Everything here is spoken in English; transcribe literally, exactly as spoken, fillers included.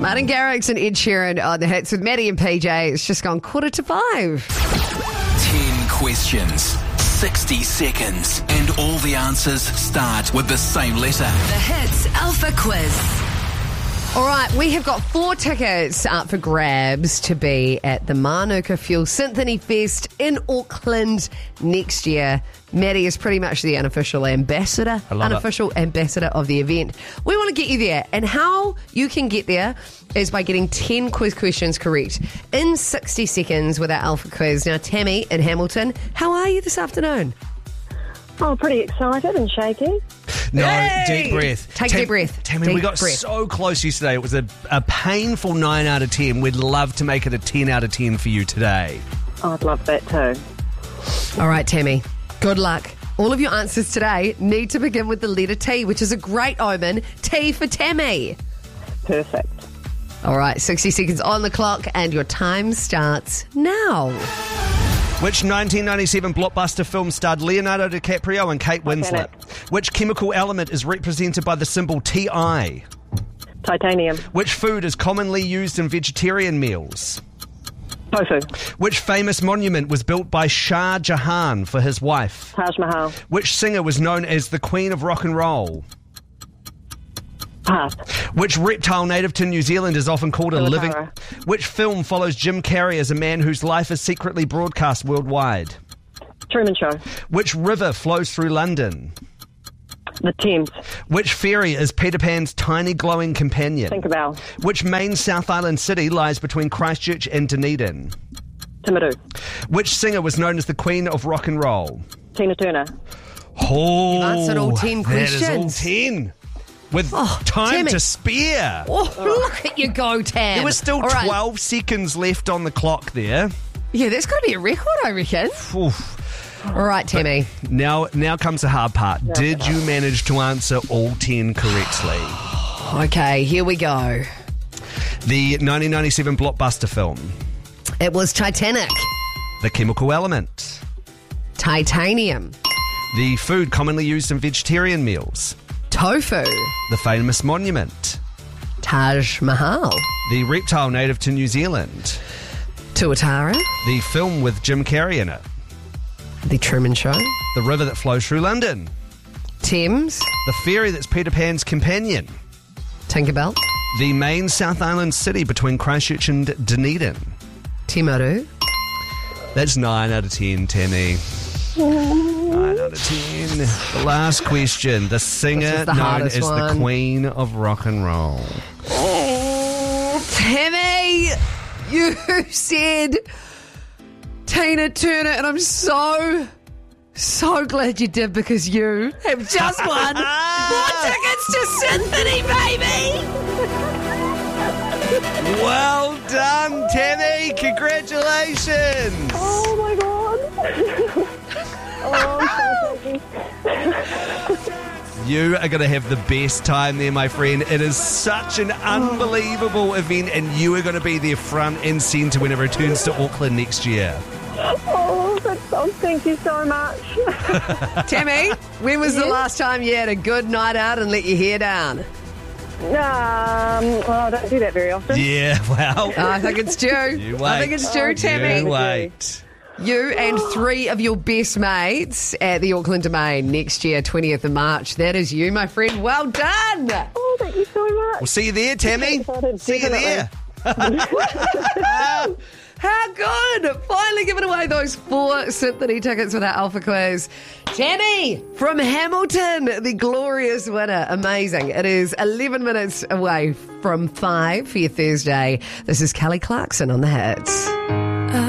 Martin Garrix and Ed Sheeran on the hits with Maddie and P J. It's just gone quarter to five. Ten questions, sixty seconds, and all the answers start with the same letter. The Hits Alpha Quiz. All right, we have got four tickets up for grabs to be at the Manuka Fuel Symphony Fest in Auckland next year. Maddie is pretty much the unofficial ambassador, I love unofficial it. ambassador of the event. We want to get you there, and how you can get there is by getting ten quiz questions correct in sixty seconds with our Alpha Quiz. Now, Tammy in Hamilton, how are you this afternoon? Oh, pretty excited and shaky. No, Hey! deep breath. Take a deep breath. Tammy, Deep we got breath. so close yesterday. It was a, a painful nine out of ten. We'd love to make it a ten out of ten for you today. I'd love that too. All right, Tammy, good luck. All of your answers today need to begin with the letter T, which is a great omen. T for Tammy. Perfect. All right, sixty seconds on the clock, and your time starts now. Which nineteen ninety-seven blockbuster film starred Leonardo DiCaprio and Kate Winslet? Titanic. Which chemical element is represented by the symbol Ti? Titanium. Which food is commonly used in vegetarian meals? Tofu. Which famous monument was built by Shah Jahan for his wife? Taj Mahal. Which singer was known as the Queen of Rock and Roll? Pass. Which reptile native to New Zealand is often called a Tuatara. living... Which film follows Jim Carrey as a man whose life is secretly broadcast worldwide? Truman Show. Which river flows through London? The Thames. Which fairy is Peter Pan's tiny glowing companion? Tinkerbell. Which main South Island city lies between Christchurch and Dunedin? Timaru. Which singer was known as the Queen of Rock and Roll? Tina Turner. Oh, answered all ten that is all questions. ten. With Oh, time Tammy. to spare. Oh, look at you go, Tam. There was still All right. twelve seconds left on the clock there. Yeah, that's got to be a record, I reckon. Oof. All right, Tammy. Now, now comes the hard part. Did you manage to answer all ten correctly? Okay, here we go. The nineteen ninety-seven blockbuster film, It was Titanic, The Chemical Element, titanium, the food commonly used in vegetarian meals, tofu, the famous monument, Taj Mahal, the reptile native to New Zealand, Tuatara, the film with Jim Carrey in it, The Truman Show, the river that flows through London, Thames, the ferry that's Peter Pan's companion, Tinkerbell, the main South Island city between Christchurch and Dunedin. Timaru. That's nine out of ten, Tammy. nine out of ten. The last question. The singer This is the known hardest as one. the Queen of Rock and Roll. Oh, Tammy, you said Tina Turner, and I'm so, so glad you did because you have just won more tickets to Symphony, baby. Well done, Tammy. Congratulations. Oh my god. Oh, I'm so happy. You are going to have the best time there, my friend. It is such an unbelievable event, and you are going to be there front and centre when it returns to Auckland next year. Oh, that's, oh, thank you so much. Tammy, when was the Yes? last time you had a good night out and let your hair down? Um, well, I don't do that very often. Yeah, well. I think it's due. You wait. I think it's due, Tammy. You wait. You and three of your best mates at the Auckland Domain next year, twentieth of March. That is you, my friend. Well done. Oh, thank you so much. We'll see you there, Tammy. Excited, See you there. How good. Finally giving away those four Symphony tickets with our Alpha Quiz. Tammy from Hamilton, the glorious winner. Amazing. It is eleven minutes away from five for your Thursday. This is Kelly Clarkson on the Hits.